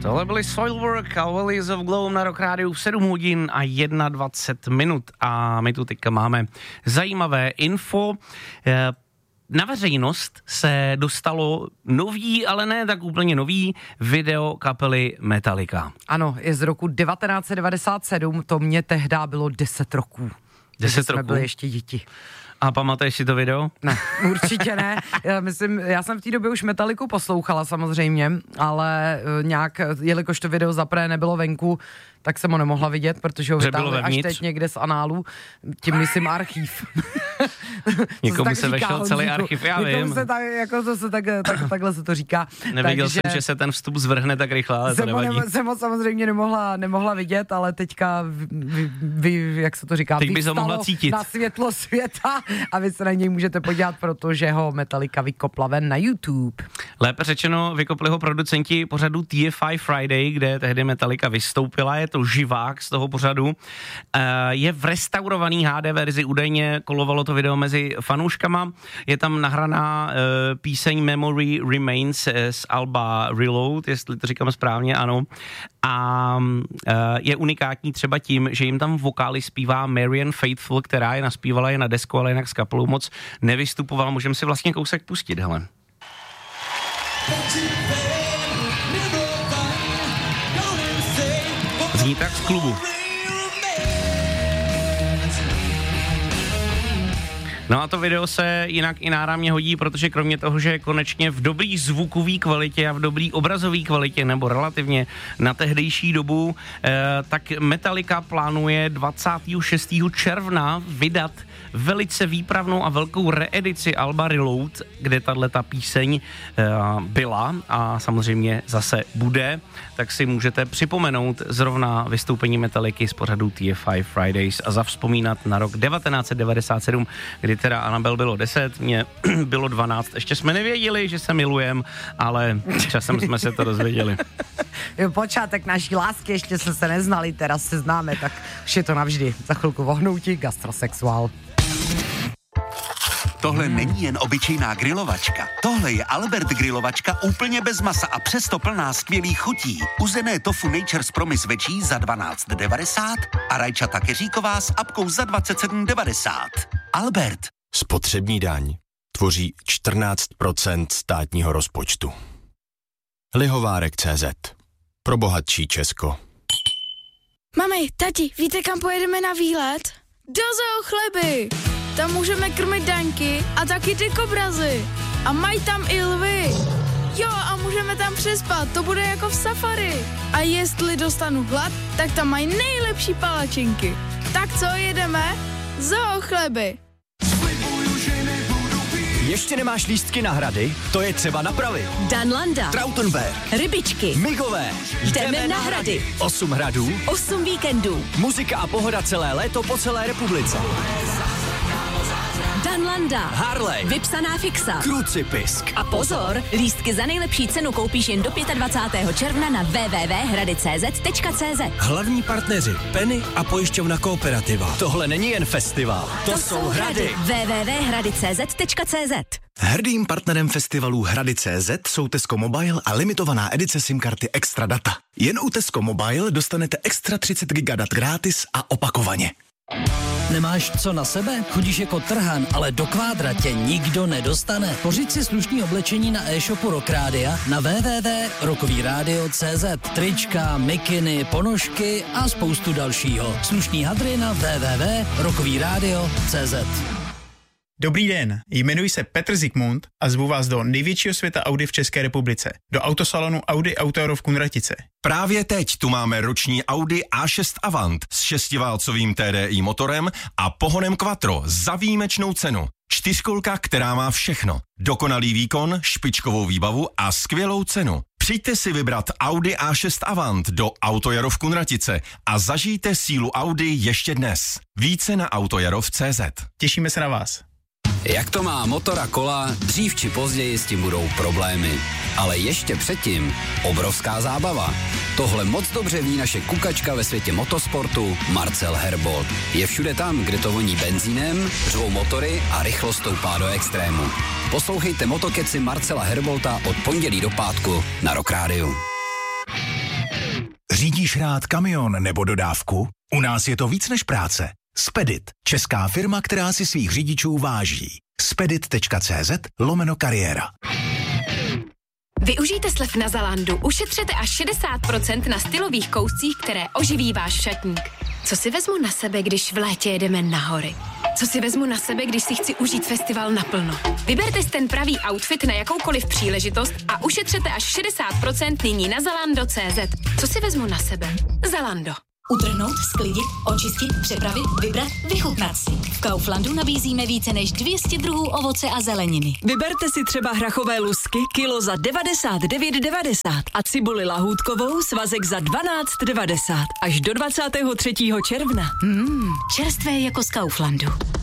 Tohle byly Soilwork a Valleys of Gloom na Rock Rádiu v 7 hodin a 21 minut a my tu teďka máme zajímavé info. Na veřejnost se dostalo nový, ale ne tak úplně nový video kapely Metallica. Ano, je z roku 1997, to mě tehdy bylo 10 roků. 10 roků? Jsme byli ještě děti. A pamatuješ si to video? Ne, určitě ne. Já jsem v té době už Metalliku poslouchala samozřejmě, ale nějak, jelikož to video zaprvé nebylo venku, tak jsem ho nemohla vidět, protože ho vytáhli až teď někde z análu, tím myslím archiv. Někomu se vešel celý archiv, já vím. Takhle se to říká. Nevěděl jsem, že se ten vstup zvrhne tak rychle, ale to nevadí. Jsem ho samozřejmě nemohla vidět, ale teďka jak se to říká, teď bys ho mohla cítit na světlo světa a vy se na něj můžete podívat, protože ho Metallica vykopla ven na YouTube. Lépe řečeno, vykopli ho producenti pořadu TFI Friday, kde tehdy Metallica vystoupila, je to živák z toho pořadu. Je v restaurovaný HD verzi, údajně kolovalo to video mezi fanouškama, je tam nahraná píseň Memory Remains z alba Reload, jestli to říkám správně, ano. A je unikátní třeba tím, že jim tam vokály zpívá Marianne Faithfull, která je naspívala je na desku, ale jinak s kapelou moc nevystupovala. Můžeme si vlastně kousek pustit, hele. Zní tak z klubu. No a to video se jinak i náramně hodí, protože kromě toho, že konečně v dobrý zvukové kvalitě a v dobrý obrazové kvalitě, nebo relativně na tehdejší dobu, tak Metallica plánuje 26. června vydat velice výpravnou a velkou reedici alba Reload, kde tato píseň byla a samozřejmě zase bude, tak si můžete připomenout zrovna vystoupení Metallicy z pořadu TFI Fridays a zavzpomínat na rok 1997, kdy teda Anabel bylo 10, mě bylo 12, ještě jsme nevěděli, že se milujeme, ale časem jsme se to dozvěděli. Jo, počátek naší lásky, ještě jsme se neznali, teraz se známe, tak už je to navždy. Za chvilku vohnoutí gastrosexuál. Tohle není jen obyčejná grilovačka. Tohle je Albert grilovačka úplně bez masa a přesto plná skvělých chutí. Uzené tofu Nature's Promise večí za 12,90 a rajčata keříková s apkou za 27,90. Albert. Spotřební daň tvoří 14% státního rozpočtu. Lihovárek.cz. Pro bohatší Česko. Mami, tati, víte, kam pojedeme na výlet? Do Zoo Chleby! Tam můžeme krmit daňky a taky ty kobrazy. A mají tam i lvy. Jo, a můžeme tam přespat, to bude jako v safari. A jestli dostanu hlad, tak tam mají nejlepší palačinky. Tak co, jedeme? Zoo Chleby. Ještě nemáš lístky na hrady? To je třeba napravit. Danlanda, Trautenberg, Rybičky, Migové. Jdeme na hrady. 8 hradů, 8 víkendů. muzika a pohoda celé léto po celé republice. Danlanda, Harley, vypsaná fixa. Krucipisk. A pozor, lístky za nejlepší cenu koupíš jen do 25. června na www.hradicz.cz. Hlavní partneři Penny a pojišťovna Kooperativa. Tohle není jen festival, to jsou hrady. www.hradicz.cz. Hrdým partnerem festivalů Hrady.cz jsou Tesco Mobile a limitovaná edice SIM karty Extra Data. Jen u Tesco Mobile dostanete extra 30 GB dat gratis a opakovaně. Nemáš co na sebe? Chodíš jako trhan, ale do kvádra tě nikdo nedostane. Pořiď si slušný oblečení na e-shopu Rock Rádia na www.rockovyradio.cz. Trička, mikiny, ponožky a spoustu dalšího. Slušný hadry na www.rockovyradio.cz. Dobrý den, jmenuji se Petr Zikmund a zvu vás do největšího světa Audi v České republice, do autosalonu Audi Auto v Kunratice. Právě teď tu máme roční Audi A6 Avant s 6válcovým TDI motorem a pohonem Quattro za výjimečnou cenu. 4kolka, která má všechno. Dokonalý výkon, špičkovou výbavu a skvělou cenu. Přijďte si vybrat Audi A6 Avant do Autojaro v Kunratice a zažijte sílu Audi ještě dnes. Více na autojarov.cz. Těšíme se na vás. Jak to má motor a kola, dřív či později s tím budou problémy. Ale ještě předtím obrovská zábava. Tohle moc dobře ví naše kukačka ve světě motosportu Marcel Herbold. Je všude tam, kde to voní benzínem, řvou motory a rychlost stoupá do extrému. Poslouchejte motokeci Marcela Herbolta od pondělí do pátku na Rock Rádiu. Řídíš rád kamion nebo dodávku? U nás je to víc než práce. Spedit, česká firma, která si svých řidičů váží. spedit.cz/kariéra. Využijte slev na Zalandu. Ušetřete až 60% na stylových kouscích, které oživí váš šatník. Co si vezmu na sebe, když v létě jedeme na hory? Co si vezmu na sebe, když si chci užít festival naplno? Vyberte si ten pravý outfit na jakoukoliv příležitost a ušetřete až 60% nyní na Zalando.cz. Co si vezmu na sebe? Zalando. Utrhnout, sklidit, očistit, přepravit, vybrat, vychutnat si. V Kauflandu nabízíme více než 200 druhů ovoce a zeleniny. Vyberte si třeba hrachové lusky kilo za 99,90 a cibuli lahůdkovou svazek za 12,90 až do 23. června. Čerstvé jako z Kauflandu.